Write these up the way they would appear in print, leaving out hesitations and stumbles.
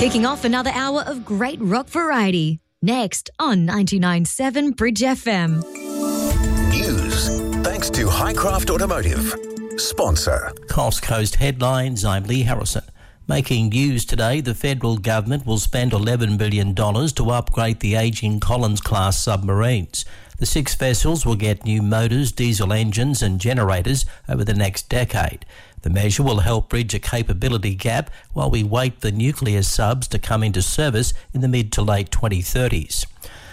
Kicking off another hour of great rock variety. Next on 99.7 Bridge FM. News thanks to Highcraft Automotive. Sponsor. Coast Coast headlines, I'm Lee Harrison. Making news today, the federal government will spend $11 billion to upgrade the ageing Collins-class submarines. The 6 vessels will get new motors, diesel engines and generators over the next decade. The measure will help bridge a capability gap while we wait for nuclear subs to come into service in the mid to late 2030s.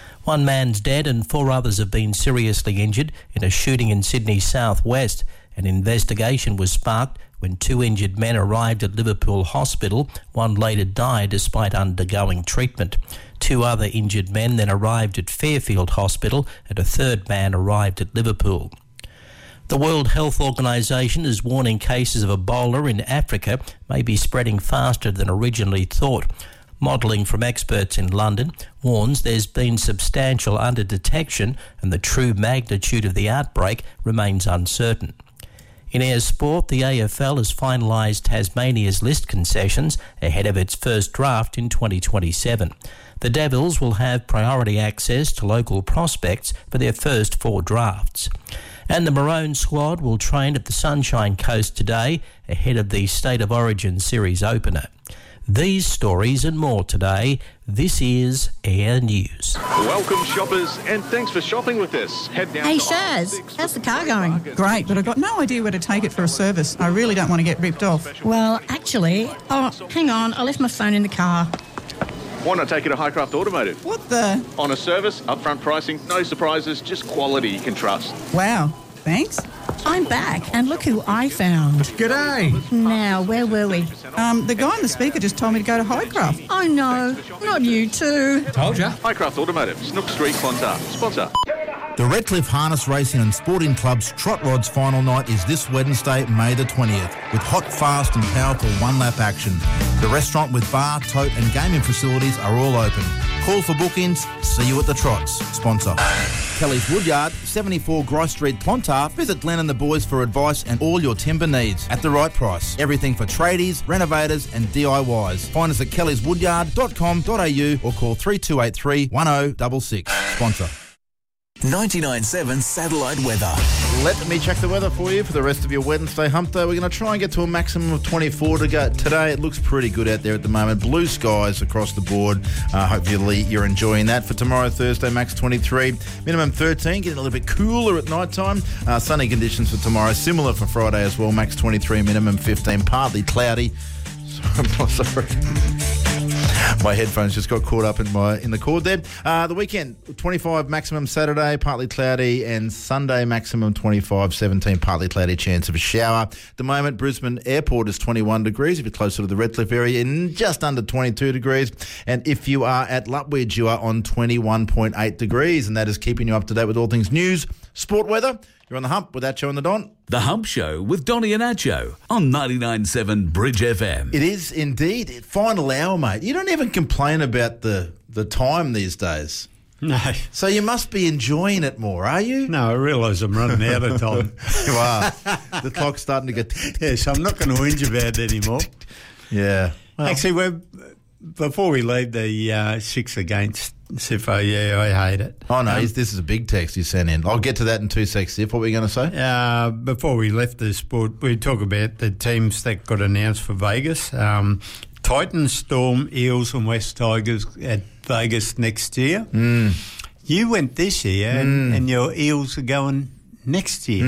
1 man's dead and 4 others have been seriously injured in a shooting in Sydney southwest. An investigation was sparked when 2 injured men arrived at Liverpool Hospital. 1 later died despite undergoing treatment. 2 other injured men then arrived at Fairfield Hospital and a 3rd man arrived at Liverpool. The World Health Organization is warning cases of Ebola in Africa may be spreading faster than originally thought. Modelling from experts in London warns there's been substantial underdetection and the true magnitude of the outbreak remains uncertain. In air sport, the AFL has finalised Tasmania's list concessions ahead of its first draft in 2027. The Devils will have priority access to local prospects for their first 4 drafts. And the Maroon squad will train at the Sunshine Coast today ahead of the State of Origin Series opener. These stories and more today. This is Air News. Welcome shoppers and thanks for shopping with us. Head down Hey to Shaz, how's the car going? Great, but I've got no idea where to take it for a service. I really don't want to get ripped off. Well, actually, hang on, I left my phone in the car. Why not take it to Highcraft Automotive? What the? On a service, upfront pricing, no surprises, just quality you can trust. Wow, thanks. I'm back, and look who I found. G'day. Now, where were we? The guy on the speaker just told me to go to Highcraft. Oh no, not you too. Told ya. Highcraft Automotive, Snook Street, Clontarf. Sponsor. The Redcliffe Harness Racing and Sporting Club's Trot Rods final night is this Wednesday, May the 20th, with hot, fast and powerful one-lap action. The restaurant with bar, tote and gaming facilities are all open. Call for bookings. See you at the Trots. Sponsor. Kelly's Woodyard, 74 Grice Street, Clontarf. Visit Glenn and the boys for advice and all your timber needs at the right price. Everything for tradies, renovators and DIYs. Find us at kellyswoodyard.com.au or call 3283 1066. Sponsor. 99.7 Satellite Weather. Let me check the weather for you for the rest of your Wednesday hump day. We're going to try and get to a maximum of 24 to go. Today, it looks pretty good out there at the moment. Blue skies across the board. Hopefully, you're enjoying that. For tomorrow, Thursday, max 23. Minimum 13, getting a little bit cooler at night time. Sunny conditions for tomorrow. Similar for Friday as well. Max 23, minimum 15. Partly cloudy. Sorry. My headphones just got caught up in the cord there. The weekend, 25 maximum Saturday, partly cloudy, and Sunday maximum 25, 17, partly cloudy, chance of a shower. At the moment, Brisbane Airport is 21 degrees if you're closer to the Redcliffe area, and just under 22 degrees. And if you are at Lutwyche, you are on 21.8 degrees, and that is keeping you up to date with all things news, sport, weather. You're on the hump with Acho and the Don. The Hump Show with Donny and Acho on 99.7 Bridge FM. It is indeed. Final hour, mate. You don't even complain about the time these days. No. So you must be enjoying it more, are you? No, I realise I'm running out of time. You are. The clock's starting to get... Yes, I'm not going to whinge about it anymore. Yeah. Well, actually, before we leave the 6 against Sifo, I hate it. Oh, no, this is a big text you sent in. I'll get to that in 2 seconds. Sif, what were you going to say? Before we left the sport, we talk about the teams that got announced for Vegas. Titans, Storm, Eels and West Tigers at Vegas next year. You went this year and your Eels are going next year.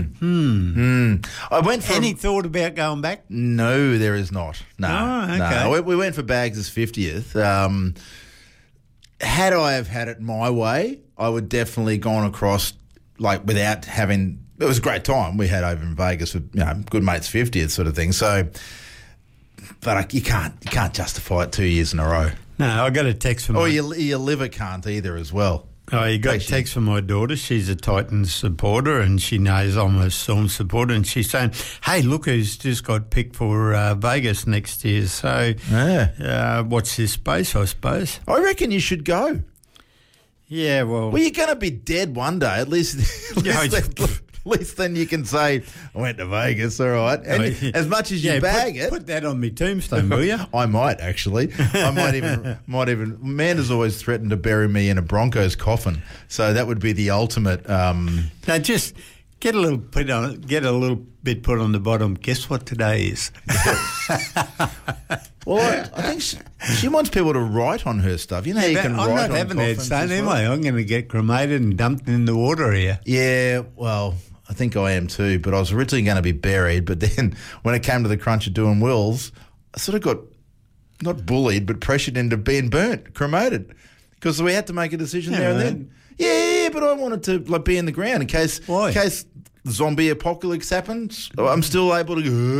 I went for... Any thought about going back? No, there is not. No. Oh, okay. No. We went for Bags' 50th. Had I have had it my way, I would definitely gone across without having... It was a great time we had over in Vegas with good mates 50th sort of thing. So, but you can't justify it 2 years in a row. No, I got a text from... Or your liver can't either as well. Oh, you got a text from my daughter. She's a Titans supporter and she knows I'm a Storm supporter, and she's saying, hey, look who's just got picked for Vegas next year. So watch this space, I suppose. I reckon you should go. Yeah, well... Well, you're going to be dead one day, at least least then you can say, I went to Vegas, all right. And as much as you bag it. Put that on my tombstone, will you? I might, actually. I might even. Amanda's always threatened to bury me in a Broncos coffin. So that would be the ultimate. Now, just get a little bit put on the bottom. Guess what today is? Well, I think she wants people to write on her stuff. You know, you can write on coffins. I'm not having that stone anyway. I'm going to get cremated and dumped in the water here. Yeah, well, I think I am too. But I was originally going to be buried. But then when it came to the crunch of doing wills, I sort of got not bullied, but pressured into being burnt, cremated, because we had to make a decision there and then. Yeah, but I wanted to be in the ground in case the zombie apocalypse happens. I'm still able to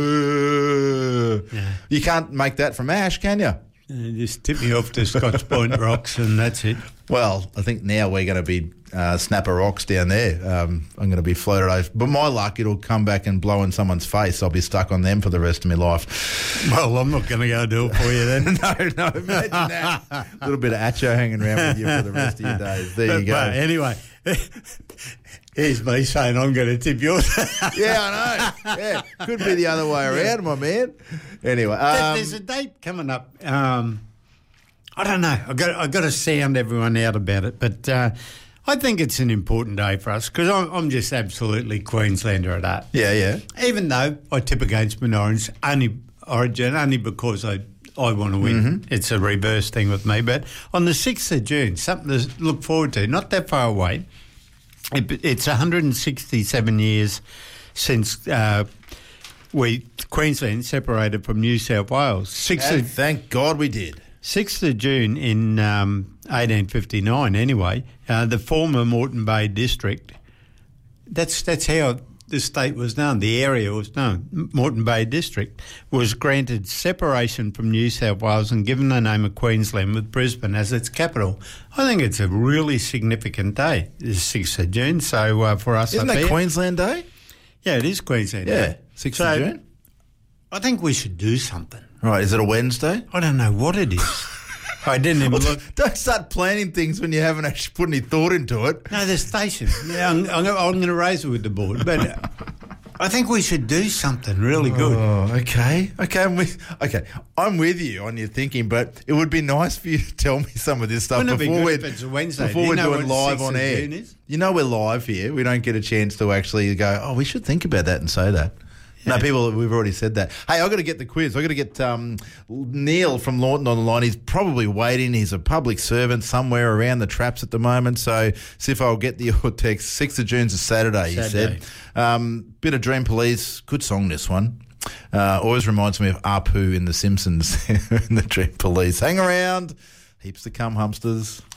go. You can't make that from ash, can you? Just tip me off to Scotch Point Rocks and that's it. Well, I think now we're going to be Snapper Rocks down there. I'm going to be floated over. But my luck, it'll come back and blow in someone's face. I'll be stuck on them for the rest of my life. Well, I'm not going to go do it for you then. No, imagine that. A little bit of acho hanging around with you for the rest of your days. There you go. But anyway, here's me saying I'm going to tip yours. Yeah, I know. Yeah, could be the other way around, my man. Anyway. There's a date coming up. I don't know. I've got to sound everyone out about it, but I think it's an important day for us because I'm just absolutely Queenslander at heart. Yeah. Even though I tip against Origin only because I want to win. Mm-hmm. It's a reverse thing with me. But on the 6th of June, something to look forward to, not that far away. It's 167 years since Queensland separated from New South Wales. Thank God we did. 6th of June in 1859 anyway, the former Moreton Bay district, that's how the state was known, the area was known, Moreton Bay district, was granted separation from New South Wales and given the name of Queensland with Brisbane as its capital. I think it's a really significant day, the 6th of June, so for us Isn't that Queensland Day? Yeah, it is Queensland Day. 6th of June? I think we should do something. Right, is it a Wednesday? I don't know what it is. I didn't even look. Don't start planning things when you haven't actually put any thought into it. No, the station. Yeah, I'm going to raise it with the board, but I think we should do something really good. Oh, okay. I'm with you on your thinking, but it would be nice for you to tell me some of this stuff before it's a Wednesday. Before we're doing live on air. You know we're live here. We don't get a chance to actually go, oh, we should think about that and say that. No, we've already said that. Hey, I've got to get the quiz. I've got to get Neil from Lawton on the line. He's probably waiting. He's a public servant somewhere around the traps at the moment. So, see if I'll get your text. 6th of June's a Saturday, he said. Bit of Dream Police. Good song, this one. Always reminds me of Apu in The Simpsons in the Dream Police. Hang around. Heaps to come, Humpsters.